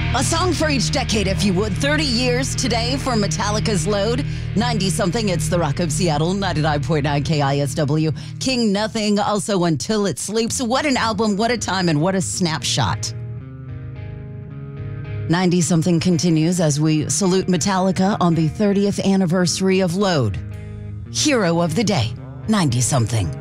A song for each decade, if you would. 30 years today for Metallica's Load. 90-something, it's the Rock of Seattle, 99.9 KISW. King Nothing, also Until It Sleeps. What an album, what a time, and what a snapshot. 90-something continues as we salute Metallica on the 30th anniversary of Load. Hero of the day, 90-something.